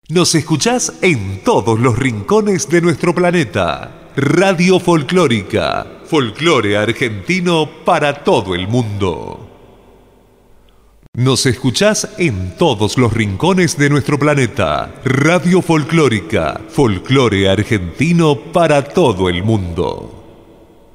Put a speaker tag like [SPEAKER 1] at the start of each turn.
[SPEAKER 1] Nos escuchás en todos los rincones de nuestro planeta. Radio Folclórica. Folclore argentino para todo el mundo. Nos escuchás en todos los rincones de nuestro planeta. Radio Folclórica. Folclore argentino para todo el mundo.